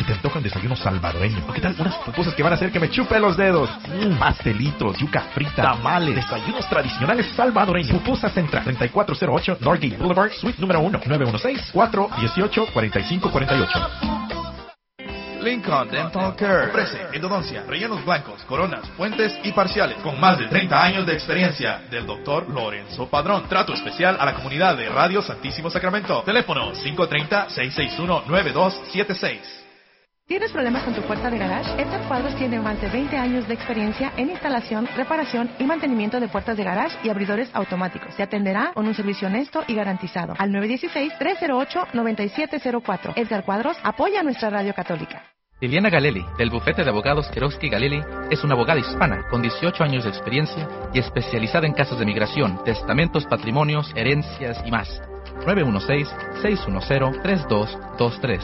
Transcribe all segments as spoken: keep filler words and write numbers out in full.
te antoja un desayuno salvadoreño? ¿O qué tal unas pupusas que van a hacer que me chupe los dedos? Mm, pastelitos, yuca frita, tamales, desayunos tradicionales salvadoreños. Pupusa Central, treinta y cuatro cero ocho Norgate Boulevard, suite número uno, nueve uno seis, cuatro uno ocho, cuatro cinco cuatro ocho. Lincoln Dental Care ofrece endodoncia, rellenos blancos, coronas, puentes y parciales con más de treinta años de experiencia del doctor Lorenzo Padrón. Trato especial a la comunidad de Radio Santísimo Sacramento. Teléfono cinco tres cero, seis seis uno, nueve dos siete seis. ¿Tienes problemas con tu puerta de garage? Edgar Cuadros tiene más de veinte años de experiencia en instalación, reparación y mantenimiento de puertas de garage y abridores automáticos. Te atenderá con un servicio honesto y garantizado. Al nueve uno seis, tres cero ocho, nueve siete cero cuatro. Edgar Cuadros apoya a nuestra radio católica. Liliana Galeli, del bufete de abogados Kerosky Galeli, es una abogada hispana con dieciocho años de experiencia y especializada en casos de migración, testamentos, patrimonios, herencias y más. nueve uno seis, seis uno cero, tres dos dos tres.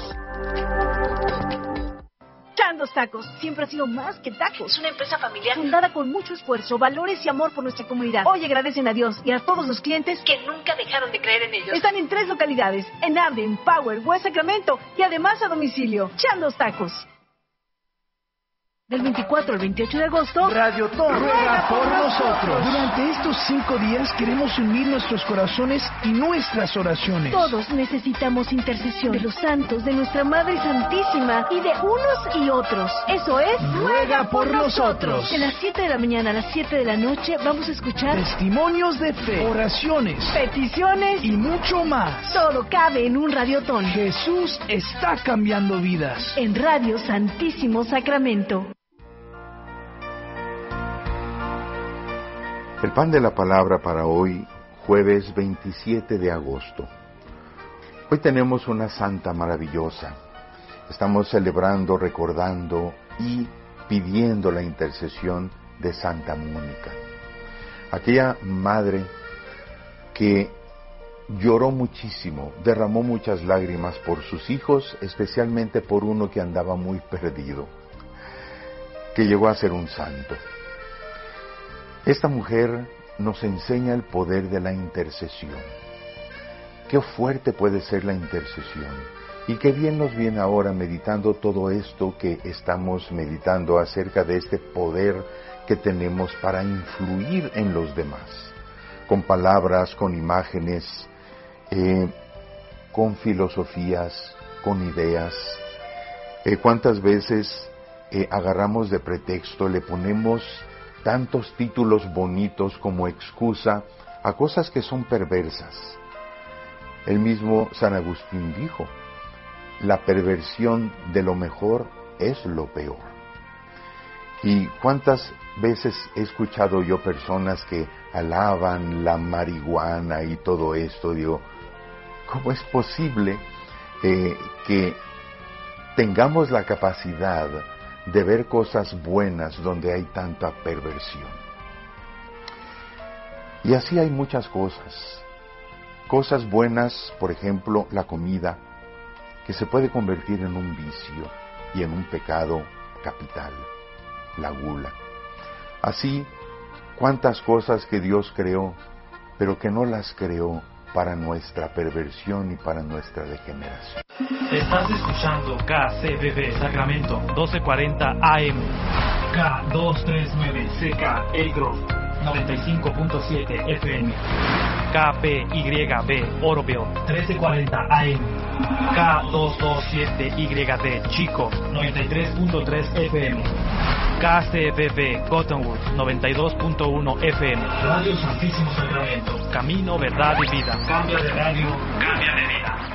Chandos Tacos siempre ha sido más que tacos. Es una empresa familiar fundada con mucho esfuerzo, valores y amor por nuestra comunidad. Hoy agradecen a Dios y a todos los clientes que nunca dejaron de creer en ellos. Están en tres localidades, en Arden, Power, West Sacramento y además a domicilio. Chandos Tacos. Del veinticuatro al veintiocho de agosto, Radio Ton ruega por nosotros. Durante estos cinco días queremos unir nuestros corazones y nuestras oraciones. Todos necesitamos intercesión de los santos, de nuestra Madre Santísima y de unos y otros. Eso es, ruega por nosotros. De las siete de la mañana a las siete de la noche vamos a escuchar testimonios de fe, oraciones, peticiones y mucho más. Todo cabe en un radiotón. Jesús está cambiando vidas. En Radio Santísimo Sacramento. El pan de la palabra para hoy, jueves veintisiete de agosto. Hoy tenemos una santa maravillosa. Estamos celebrando, recordando y pidiendo la intercesión de Santa Mónica. Aquella madre que lloró muchísimo, derramó muchas lágrimas por sus hijos, especialmente por uno que andaba muy perdido, que llegó a ser un santo. Esta mujer nos enseña el poder de la intercesión. Qué fuerte puede ser la intercesión. Y qué bien nos viene ahora meditando todo esto que estamos meditando acerca de este poder que tenemos para influir en los demás. Con palabras, con imágenes, eh, con filosofías, con ideas. Eh, ¿Cuántas veces eh, agarramos de pretexto, le ponemos tantos títulos bonitos como excusa a cosas que son perversas? El mismo San Agustín dijo, la perversión de lo mejor es lo peor. Y cuántas veces he escuchado yo personas que alaban la marihuana y todo esto, digo, ¿cómo es posible eh, que tengamos la capacidad de ver cosas buenas donde hay tanta perversión? Y así hay muchas cosas. Cosas buenas, por ejemplo, la comida, que se puede convertir en un vicio y en un pecado capital, la gula. Así, cuántas cosas que Dios creó, pero que no las creó para nuestra perversión y para nuestra degeneración. Estás escuchando K C B B Sacramento doce cuarenta A M, K doscientos treinta y nueve C K El Grove noventa y cinco punto siete F M, K P Y B Oroville trece cuarenta A M, K doscientos veintisiete Y D Chico noventa y tres punto tres F M, K C B B Cottonwood noventa y dos punto uno F M. Radio Santísimo Sacramento. Camino, verdad y vida. Cambia de radio, cambia de vida.